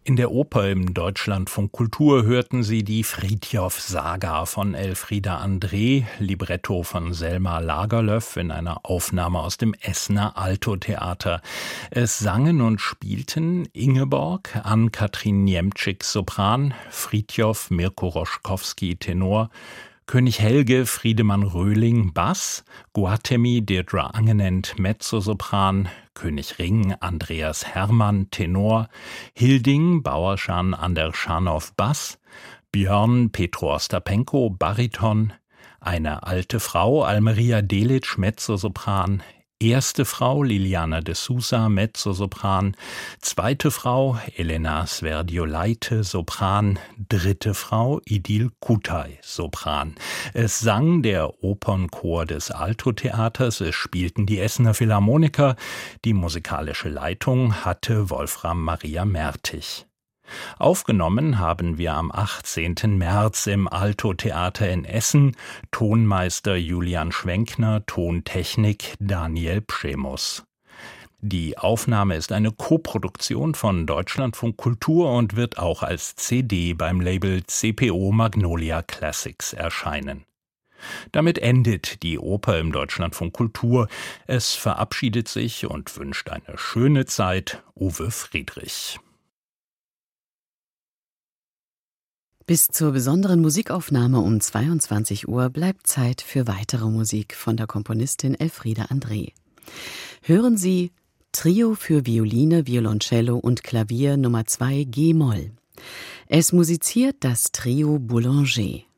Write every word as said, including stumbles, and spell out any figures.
In der Oper im Deutschlandfunk Kultur hörten Sie die Frithjof-Saga von Elfriede André, Libretto von Selma Lagerlöf in einer Aufnahme aus dem Essener Alto-Theater. Es sangen und spielten Ingeborg, Ann-Kathrin Niemczyk Sopran, Frithjof Mirko Roschkowski Tenor, König Helge Friedemann Röhling Bass, Guatemi Deirdre Angenent Mezzosopran, König Ring Andreas Hermann Tenor, Hilding Bauerschan Anderschanow Bass, Björn Petro Ostapenko Bariton, eine alte Frau Almeria Delic Mezzosopran, erste Frau Liliana de Sousa Mezzosopran, zweite Frau Elena Sverdiolaite Sopran, dritte Frau Idil Kutay Sopran. Es sang der Opernchor des Alto-Theaters, es spielten die Essener Philharmoniker, die musikalische Leitung hatte Wolfram Maria Mertig. Aufgenommen haben wir am achtzehnten März im Alto-Theater in Essen, Tonmeister Julian Schwenkner, Tontechnik Daniel Pschemus. Die Aufnahme ist eine Koproduktion von Deutschlandfunk Kultur und wird auch als C D beim Label C P O Magnolia Classics erscheinen. Damit endet die Oper im Deutschlandfunk Kultur. Es verabschiedet sich und wünscht eine schöne Zeit, Uwe Friedrich. Bis zur besonderen Musikaufnahme um zweiundzwanzig Uhr bleibt Zeit für weitere Musik von der Komponistin Elfriede André. Hören Sie Trio für Violine, Violoncello und Klavier Nummer zwei G-Moll. Es musiziert das Trio Boulanger.